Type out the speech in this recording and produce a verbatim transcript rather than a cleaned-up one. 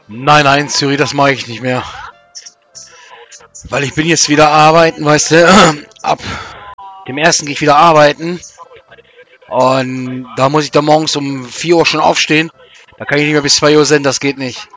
Nein, nein, Zürich, das mache ich nicht mehr. Weil ich bin jetzt wieder arbeiten, weißt du, ab dem ersten gehe ich wieder arbeiten. Und da muss ich dann morgens um vier Uhr schon aufstehen. Da kann ich nicht mehr bis zwei Uhr senden, das geht nicht.